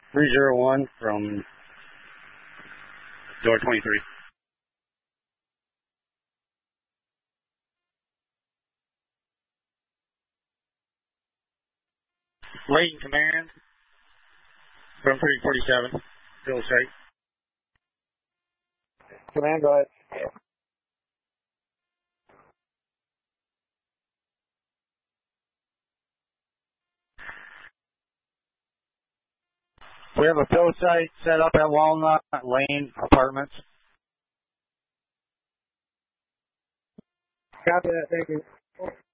301 from door 23. Layton Command from 347. Bill site. Command, go ahead. We have a fill site set up at Walnut Lane Apartments. Copy that, thank you.